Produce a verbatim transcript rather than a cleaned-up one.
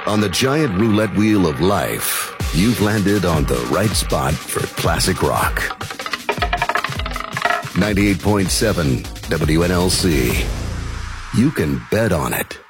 On the giant roulette wheel of life, you've landed on the right spot for classic rock. ninety-eight point seven W N L C. You can bet on it.